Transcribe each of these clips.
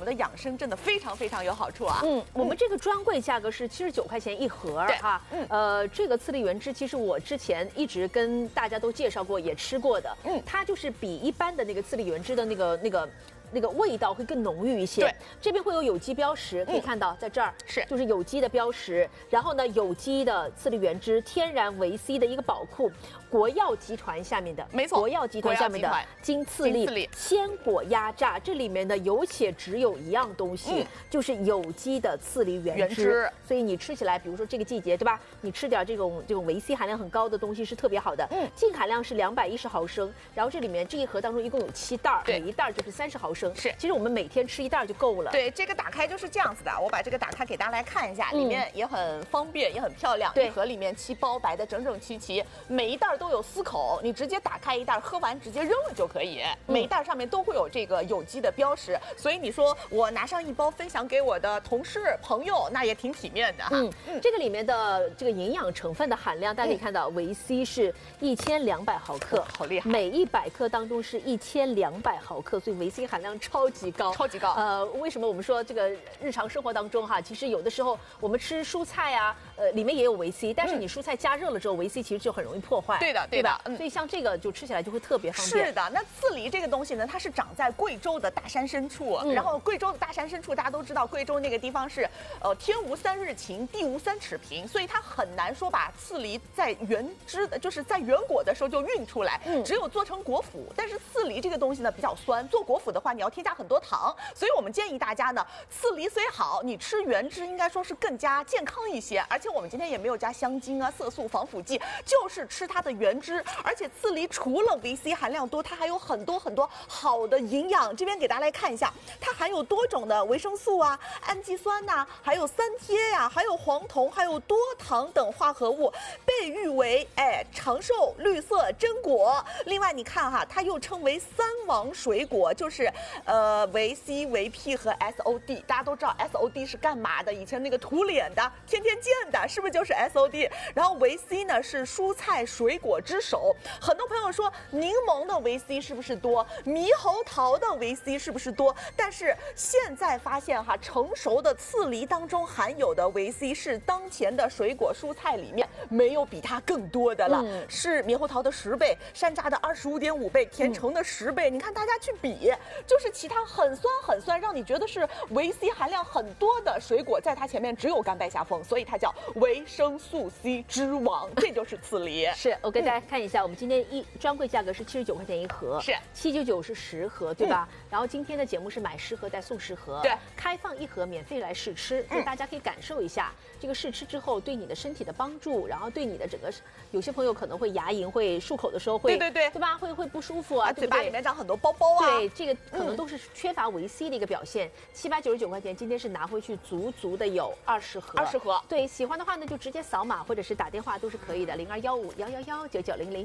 的养生真的非常非常有好处啊。 我们这个专柜价格是79块钱一盒哈。这个刺梨原汁其实我之前一直跟大家都介绍过，也吃过的。它就是比一般的那个刺梨原汁的那个味道会更浓郁一些。对，这边会有有机标识，可以看到在这儿就是有机的标识。然后呢，有机的刺梨原汁，天然维 C 的一个宝库，国药集团下面的， 没错， 国药集团下面的金刺梨鲜果压榨，这里面呢有且只有一样东西，就是有机的刺梨原汁。所以你吃起来，比如说这个季节，对吧？你吃点这种维 C 含量很高的东西是特别好的。净含量是210毫升，然后这里面这一盒当中一共有7袋，每一袋就是30毫升。是，其实我们每天吃一袋就够了。 对，这个打开就是这样子的，我把这个打开给大家来看一下，里面也很方便，也很漂亮。一盒里面7包，摆的整整齐齐，每一袋都有4口，你直接打开一袋，喝完直接扔了就可以。每一袋上面都会有这个有机的标识，所以你说我拿上一包分享给我的同事朋友，那也挺体面的哈。 这个里面的这个营养成分的含量，大家可以看到，维 C 是1200毫克， 好厉害。 每100克当中是1200毫克，所以维 C 含量超级高， 超级高。 为什么我们说这个日常生活当中哈，其实有的时候我们吃蔬菜啊，里面也有维 C， 但是你蔬菜加热了之后，维 C 其实就很容易破坏。 对的，对吧？ 所以像这个就吃起来就会特别方便。 是的，那刺梨这个东西呢，它是长在贵州的大山深处，然后贵州的大山深处，大家都知道，贵州那个地方是天无3日晴，地无3尺平，所以它很难说把刺梨在原汁的，就是在原果的时候就运出来，只有做成果脯。但是刺梨这个东西呢比较酸，做果脯的话你要添加很多糖，所以我们建议大家呢，刺梨虽好，你吃原汁应该说是更加健康一些。而且我们今天也没有加香精啊、色素、防腐剂，就是吃它的原汁。而且刺梨除了维 C 含量多，它还有很多很多好的营养。这边给大家来看一下，它含有多种的维生素啊、氨基酸呐、还有三萜呀、还有黄酮，还有多糖等化合物，被誉为长寿绿色榛果。另外你看哈，它又称为3王水果，就是维 C、维 P 和 SOD。大家都知道 SOD 是干嘛的？以前那个涂脸的、天天见的，是不是就是 SOD？ 然后维 C 呢是蔬菜水果之首。很多朋友说柠檬的维 C 是不是多？猕猴桃的维 C 是不是多？但是现在发现哈，成熟的刺梨当中含有的维 C 是当前的水果蔬菜里面没有比它更多的了，是猕猴桃的10倍，山楂的25.5倍，甜橙的10倍。你看大家去比，就是其他很酸很酸，让你觉得是维 C 含量很多的水果，在它前面只有甘拜下风，所以它叫维生素 C 之王，这就是刺梨。 是我给大家看一下，我们今天专柜价格是79块钱一盒， 是 799是10盒，对吧？然后今天的节目是买10盒再送10盒， 对， 开放1盒免费来试吃，所以大家可以感受一下这个试吃之后对你的身体的帮助，然后对你的整个，有些朋友可能会牙龈会漱口的时候会，对吧？会不舒服啊， 嘴巴里面长很多包包啊， 对，这个可能都是缺乏维 C 的一个表现。799块钱，今天是拿回去足足的有20盒，20 盒。 对，喜欢的话呢就直接扫码或者是打电话都是可以的，021511199900。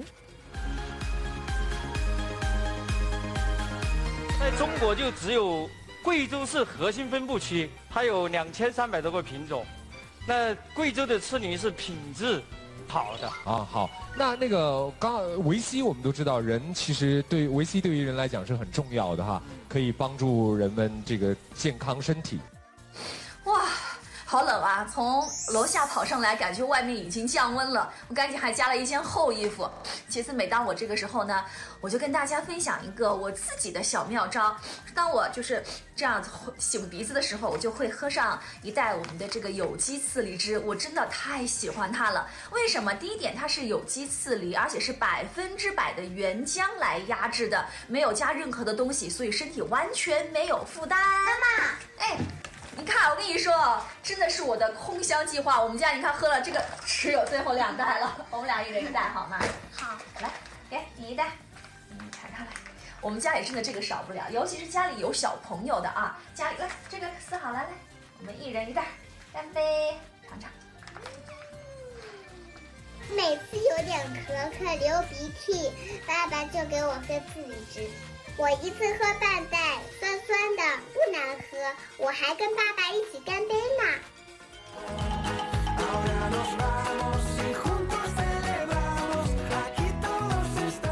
在中国就只有贵州市核心分布区，它有2300多个品种。那贵州的刺梨是品质好的啊。好，那个维 C 我们都知道，人其实对维 C 对于人来讲是很重要的哈，可以帮助人们这个健康身体。 哇！好冷啊！从楼下跑上来，感觉外面已经降温了。我赶紧还加了一件厚衣服。其次，每当我这个时候呢，我就跟大家分享一个我自己的小妙招。当我就是这样擤鼻子的时候，我就会喝上一袋我们的这个有机刺梨汁。我真的太喜欢它了。为什么？第一点，它是有机刺梨，而且是100%的原浆来压制的，没有加任何的东西，所以身体完全没有负担。妈妈，你看，我跟你说，真的是我的空箱计划。我们家你看喝了这个，只有最后2袋了，我们俩1人1袋，好吗？好，来，给你1袋，你尝尝来。我们家里真的这个少不了，尤其是家里有小朋友的啊，家里来这个撕好了，来，我们1人1袋，干杯，尝尝。 每次有点咳咳、流鼻涕，爸爸就给我喝刺梨汁。我一次喝半袋，酸酸的，不难喝。我还跟爸爸一起干杯呢。 你看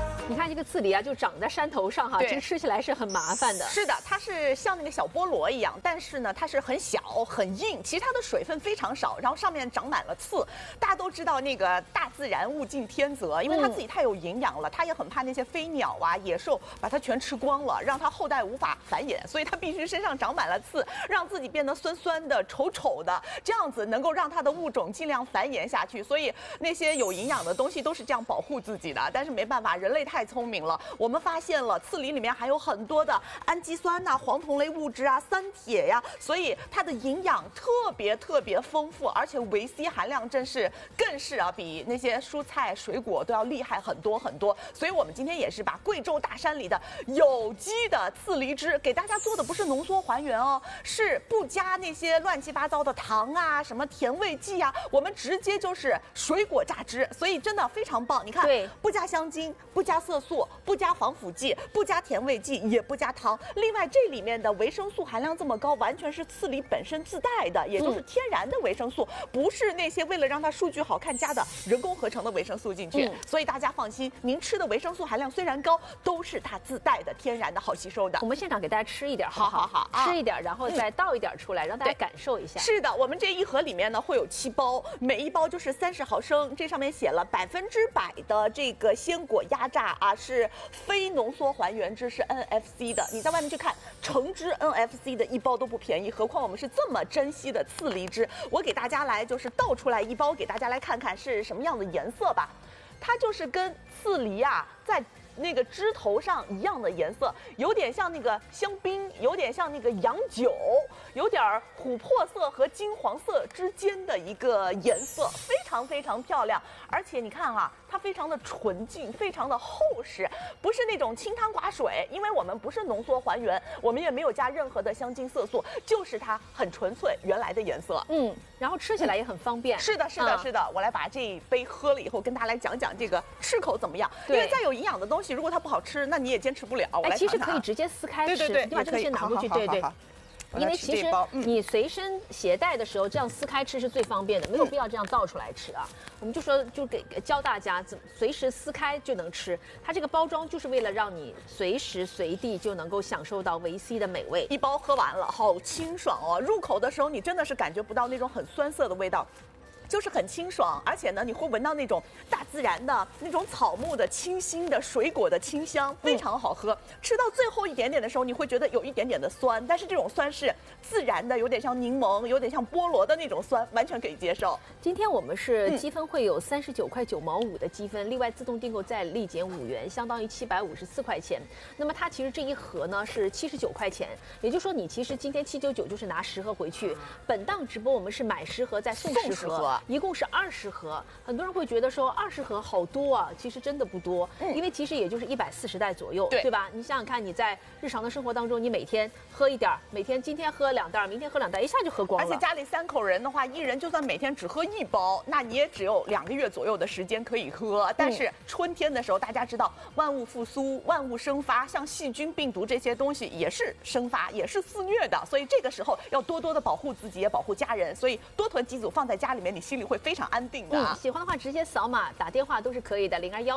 这个刺梨啊，就长在山头上哈，这个吃起来是很麻烦的。 是的，它是像那个小菠萝一样，但是呢，它是很小很硬，其实它的水分非常少，然后上面长满了刺。大家都知道那个大自然物竞天择，因为它自己太有营养了，它也很怕那些飞鸟啊、野兽把它全吃光了，让它后代无法繁衍，所以它必须身上长满了刺，让自己变得酸酸的、丑丑的，这样子能够让它的物种尽量繁衍下去。所以那些有营养的东西都是这样保护自己的。但是没办法，人类太聪明了，我们发现了刺梨里面还有很多的氨基酸呐、黄酮类物质啊、三铁呀，所以它的营养特别丰富，而且维 C 含量更是啊，比那些蔬菜水果都要厉害很多很多。所以我们今天也是把贵州大山里的有机的刺梨汁给大家做的不是浓缩还原哦，是不加那些乱七八糟的糖啊、什么甜味剂啊，我们直接就是水果榨汁，所以真的非常棒。你看， 对， 不加香精，不加色素，不加防腐剂，不加甜味剂，也不加糖。另外，这里面的维生素含量这么高，完全是刺梨本身自带的，也就是天然的维生素，不是那些为了让它数据好看加的人工合成的维生素进去。所以大家放心，您吃的维生素含量虽然高，都是它自带的天然的好吸收的。 我们现场给大家吃一点， 好， 吃一点，然后再倒一点出来，让大家感受一下。 是的，我们这一盒里面呢会有7包，每一包就是30毫升，这上面写了100%的这个鲜果压榨啊，是非浓缩还原汁，是 NFC 的。你在外面去看橙汁 NFC 的一包都不便宜，何况我们是这么珍惜的刺梨汁。我给大家来就是倒出来一包，给大家来看看是什么样的颜色吧。它就是跟刺梨啊在那个枝头上一样的颜色，有点像那个香槟，有点像那个洋酒，有点琥珀色和金黄色之间的一个颜色，非常漂亮。而且你看啊，它非常的纯净，非常的厚实，不是那种清汤寡水，因为我们不是浓缩还原，我们也没有加任何的香精色素，就是它很纯粹原来的颜色。 然后吃起来也很方便。 是的，我来把这一杯喝了以后，跟大家来讲讲这个吃口怎么样。因为再有营养的东西，如果它不好吃，那你也坚持不了。我来其实可以直接撕开吃， 对， 你把这个先拿过去，对。因为其实你随身携带的时候，这样撕开吃是最方便的，没有必要这样倒出来吃啊。我们就说，就教大家怎么随时撕开就能吃。它这个包装就是为了让你随时随地就能够享受到维 C 的美味。 一包喝完了，好清爽哦！入口的时候你真的是感觉不到那种很酸涩的味道。就是很清爽，而且呢，你会闻到那种大自然的那种草木的清新的水果的清香，非常好喝。吃到最后一点点的时候，你会觉得有一点点的酸，但是这种酸是自然的，有点像柠檬，有点像菠萝的那种酸，完全可以接受。 今天我们是积分会有39块9毛5的积分，另外自动订购再立减5元，相当于754块钱。那么它其实这一盒呢是79块钱，也就是说你其实今天799就是拿10盒回去。本档直播我们是买10盒再送10盒。一共是20盒，很多人会觉得说20盒好多啊，其实真的不多，因为其实也就是140袋左右，对吧？你想想看，你在日常的生活当中，你每天喝一点，每天今天喝2袋，明天喝2袋，一下就喝光了。 而且家里3口人的话，一人就算每天只喝1包，那你也只有2个月左右的时间可以喝。但是春天的时候，大家知道万物复苏，万物生发，像细菌、病毒这些东西也是生发，也是肆虐的，所以这个时候要多多的保护自己，也保护家人。所以多囤几组放在家里面，你心里会非常安定的。 喜欢的话直接扫码打电话都是可以的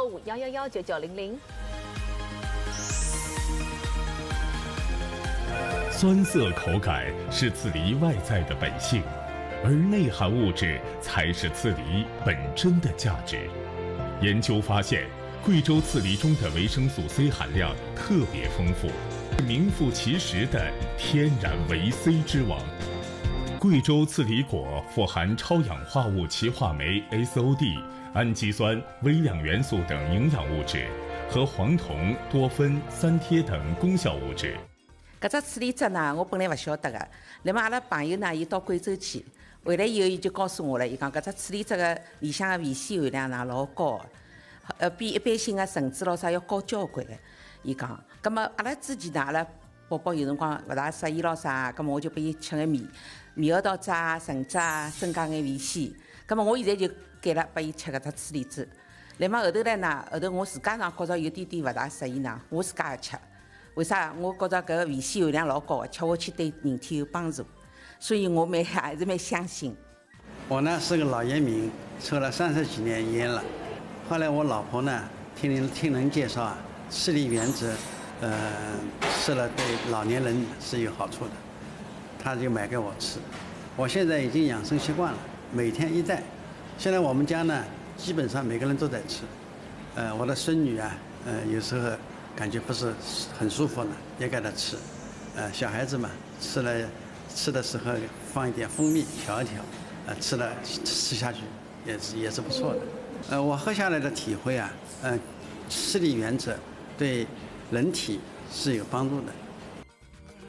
，0215111990。 酸涩口感是刺梨外在的本性，而内含物质才是刺梨本真的价值。研究发现，贵州刺梨中的维生素 C 含量特别丰富，是名副其实的天然维 C 之王。贵州刺梨果富含超氧化物歧化酶 SOD、氨基酸、微量元素等营养物质，和黄酮、多酚、三萜等功效物质。 搿只刺梨汁呢，我本来勿晓得个。那么阿拉朋友呢，伊到贵州去，回来以后伊就告诉我了，伊讲搿只刺梨汁个里向个维 C 含量呢老高个，比一般性个橙汁咯啥要高交关个。伊讲，葛末阿拉之前呢，阿拉宝宝有辰光勿大适意咯啥，葛末我就拨伊吃眼猕猴桃汁啊、橙汁啊，增加眼维 C。葛末我现在就改了，拨伊吃搿只刺梨汁。那么后头来呢，后头我自家呢觉着有点勿大适意呢，我自家也吃。为啥？我觉着搿个维 C 含量老高的，吃下去对人体有帮助，所以我还是蛮相信。 我呢是个老烟民，抽了30几年烟了。后来我老婆呢听人介绍啊， 次氯原则，吃了对老年人是有好处的，他就买给我吃。我现在已经养生习惯了，每天1袋。现在我们家呢，基本上每个人都在吃。我的孙女啊，有时候感觉不是很舒服呢，也给她吃。小孩子嘛，吃的时候放一点蜂蜜调一调，吃下去也是不错的。我喝下来的体会啊，次氯原则对人体是有帮助的。